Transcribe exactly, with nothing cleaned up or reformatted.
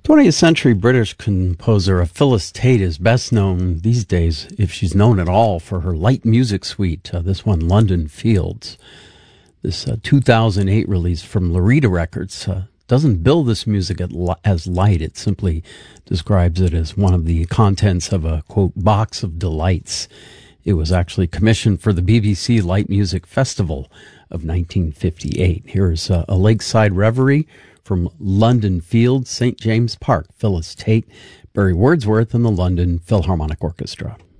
twentieth century British composer Phyllis Tate is best known these days, if she's known at all, for her light music suite, uh, this one, London Fields. This uh, two thousand eight release from Loretta Records uh, doesn't bill this music as light. It simply describes it as one of the contents of a, quote, box of delights. It was actually commissioned for the B B C Light Music Festival of nineteen fifty-eight. Here's uh, a Lakeside Reverie from London Fields, Saint James Park, Phyllis Tate, Barry Wordsworth, and the London Philharmonic Orchestra.